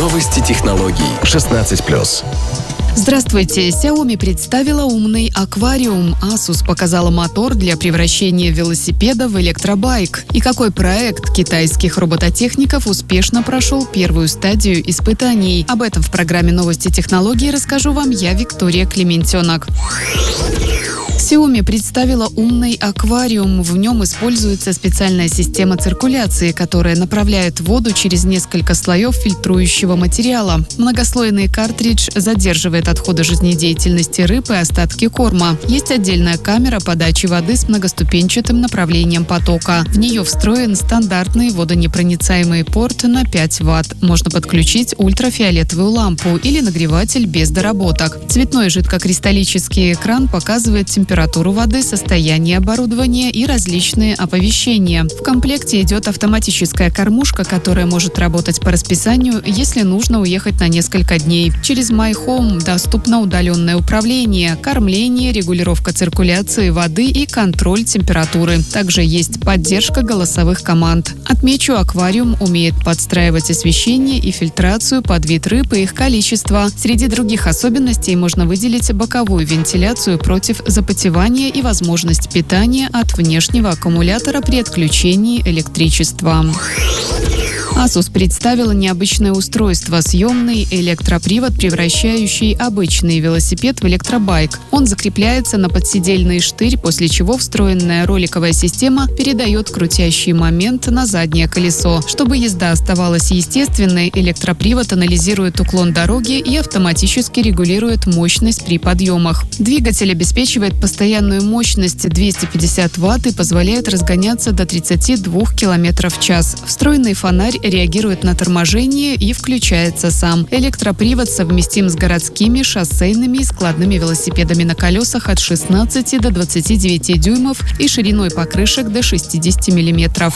Новости технологий. 16+. Здравствуйте! Xiaomi представила умный аквариум. Asus показала мотор для превращения велосипеда в электробайк. И какой проект китайских робототехников успешно прошел первую стадию испытаний. Об этом в программе «Новости технологий» расскажу вам я, Виктория Клементенок. Xiaomi представила умный аквариум. В нем используется специальная система циркуляции, которая направляет воду через несколько слоев фильтрующего материала. Многослойный картридж задерживает отходы жизнедеятельности рыб и остатки корма. Есть отдельная камера подачи воды с многоступенчатым направлением потока. В нее встроен стандартный водонепроницаемый порт на 5 Вт. Можно подключить ультрафиолетовую лампу или нагреватель без доработок. Цветной жидкокристаллический экран показывает температуру воды, состояние оборудования и различные оповещения. В комплекте идет автоматическая кормушка, которая может работать по расписанию, если нужно уехать на несколько дней. Через My Home доступно удаленное управление, кормление, регулировка циркуляции воды и контроль температуры. Также есть поддержка голосовых команд. Отмечу, аквариум умеет подстраивать освещение и фильтрацию под вид рыб и их количество. Среди других особенностей можно выделить боковую вентиляцию против запотевания и возможность питания от внешнего аккумулятора при отключении электричества. Asus представила необычное устройство – съемный электропривод, превращающий обычный велосипед в электробайк. Он закрепляется на подседельный штырь, после чего встроенная роликовая система передает крутящий момент на заднее колесо. Чтобы езда оставалась естественной, электропривод анализирует уклон дороги и автоматически регулирует мощность при подъемах. Двигатель обеспечивает постоянную мощность 250 Вт и позволяет разгоняться до 32 км в час. Встроенный фонарь реагирует на торможение и включается сам. Электропривод совместим с городскими, шоссейными и складными велосипедами на колесах от 16 до 29 дюймов и шириной покрышек до 60 мм.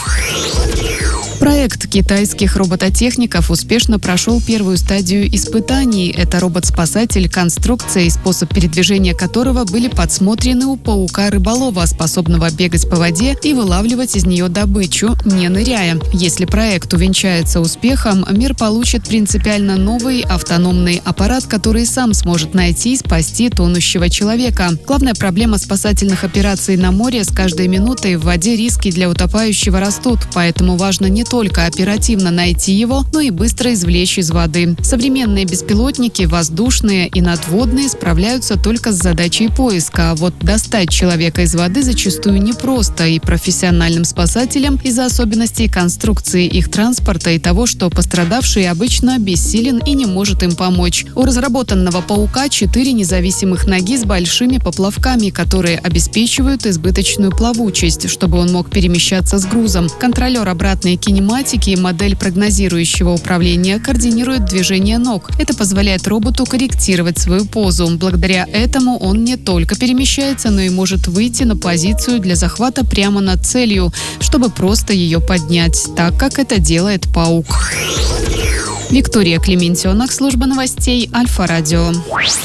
Проект китайских робототехников успешно прошел первую стадию испытаний. Это робот-спасатель, конструкция и способ передвижения которого были подсмотрены у паука-рыболова, способного бегать по воде и вылавливать из нее добычу, не ныряя. Если проект увенчается успехом, мир получит принципиально новый автономный аппарат, который сам сможет найти и спасти тонущего человека. Главная проблема спасательных операций на море – с каждой минутой в воде риски для утопающего растут, поэтому важно не только оперативно найти его, но и быстро извлечь из воды. Современные беспилотники, воздушные и надводные, справляются только с задачей поиска, а вот достать человека из воды зачастую непросто, и профессиональным спасателям из-за особенностей конструкции их транспорта и того, что пострадавший обычно бессилен и не может им помочь. У разработанного паука 4 независимых ноги с большими поплавками, которые обеспечивают избыточную плавучесть, чтобы он мог перемещаться с грузом. Контролер обратной кинематики и модель прогнозирующего управления координирует движение ног. Это позволяет роботу корректировать свою позу. Благодаря этому он не только перемещается, но и может выйти на позицию для захвата прямо над целью, чтобы просто ее поднять, так как это делает паук. Виктория Клементенок, служба новостей Альфа-Радио.